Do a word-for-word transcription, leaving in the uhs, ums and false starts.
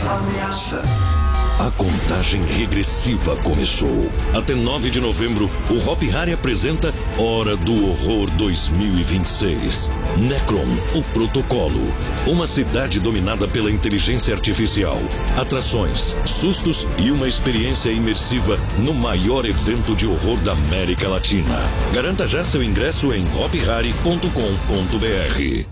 Ameaça. A contagem regressiva começou. Até nove de novembro, o Hop Hari apresenta Hora do Horror dois mil e vinte e seis. Necron, o Protocolo. Uma cidade dominada pela inteligência artificial. Atrações, sustos e uma experiência imersiva no maior evento de horror da América Latina. Garanta já seu ingresso em hop hari ponto com ponto br.